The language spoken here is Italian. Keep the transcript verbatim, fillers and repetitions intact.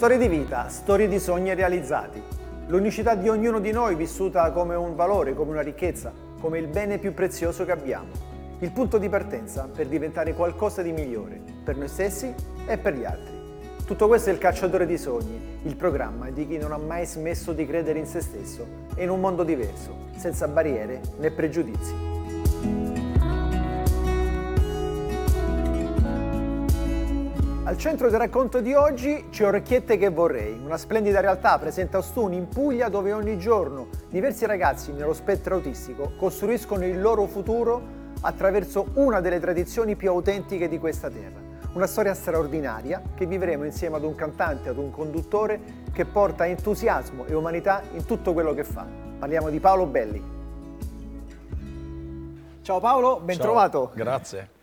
Storie di vita, storie di sogni realizzati. L'unicità di ognuno di noi vissuta come un valore, come una ricchezza, come il bene più prezioso che abbiamo. Il punto di partenza per diventare qualcosa di migliore, per noi stessi e per gli altri. Tutto questo è il Cacciatore di Sogni, il programma di chi non ha mai smesso di credere in se stesso e in un mondo diverso, senza barriere né pregiudizi. Al centro del racconto di oggi c'è Orecchiette che vorrei, una splendida realtà presente a Ostuni in Puglia dove ogni giorno diversi ragazzi nello spettro autistico costruiscono il loro futuro attraverso una delle tradizioni più autentiche di questa terra. Una storia straordinaria che vivremo insieme ad un cantante, ad un conduttore che porta entusiasmo e umanità in tutto quello che fa. Parliamo di Paolo Belli. Ciao Paolo, ben Ciao, trovato. Grazie.